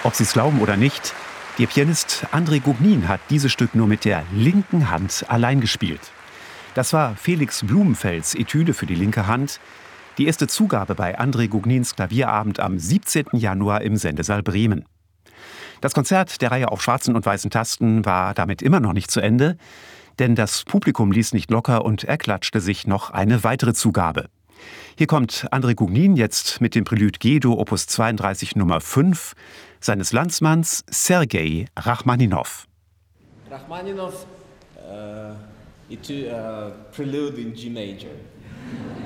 Ob Sie es glauben oder nicht, der Pianist André Gougnin hat dieses Stück nur mit der linken Hand allein gespielt. Das war Felix Blumenfels Etüde für die linke Hand, die erste Zugabe bei André Gougnins Klavierabend am 17. Januar im Sendesaal Bremen. Das Konzert der Reihe auf schwarzen und weißen Tasten war damit immer noch nicht zu Ende, denn das Publikum ließ nicht locker und erklatschte sich noch eine weitere Zugabe. Hier kommt André Gougnin jetzt mit dem Prelude G-Dur Opus 32 Nummer 5 seines Landsmanns Sergei Rachmaninow. Rachmaninow, Prelude in G Major.